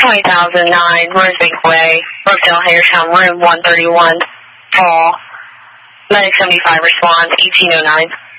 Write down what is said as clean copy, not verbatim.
20,009, Rosebank Way, Rosedale, Hagerstown, room 131, fall. Medic 75 responds, 1809.